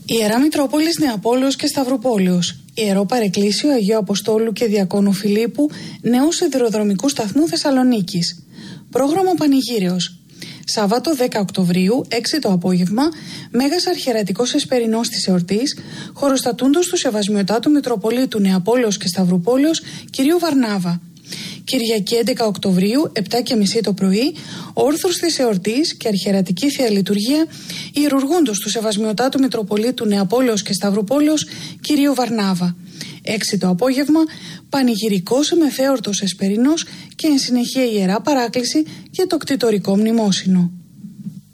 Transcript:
Ιερά Μητρόπολης Νεαπόλεως και Σταυρουπόλεως, Ιερό Παρεκκλήσιο Αγίου Αποστόλου και Διακόνου Φιλίππου, Νέου Σιδηροδρομικού Σταθμού Θεσσαλονίκης. Πρόγραμμα Πανηγύριος. Σάββατο 10 Οκτωβρίου, 6 το απόγευμα, Μέγας Αρχιερατικός Εσπερινός της εορτής, χωροστατούντος του Σεβασμιωτάτου Μητροπολίτου Νεαπόλεως και Σταυρουπόλεως, κυρίου Βαρνάβα. Κυριακή 11 Οκτωβρίου, 7:30 το πρωί, όρθρος της εορτής και αρχιερατική Θεία Λειτουργία, ιερουργούντος του Σεβασμιωτάτου Μητροπολίτου Νεαπόλεως και Σταυρουπόλεως, κυρίου Βαρνάβα. 6 το απόγευμα, πανηγυρικός μεθέορτος Εσπερινός και εν συνεχεία Ιερά Παράκληση για το κτητορικό μνημόσυνο.